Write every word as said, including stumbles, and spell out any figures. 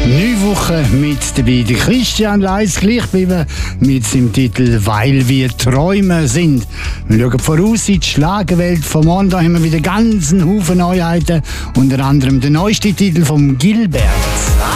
Neun Wochen mit dabei. Der Christian Leis gleich bleiben mit seinem Titel «Weil wir Träume sind». Wir schauen voraus in die Schlagerwelt. Vom morgen da haben wir wieder ganz einen Haufen Neuheiten. Unter anderem der neueste Titel von Gilbert.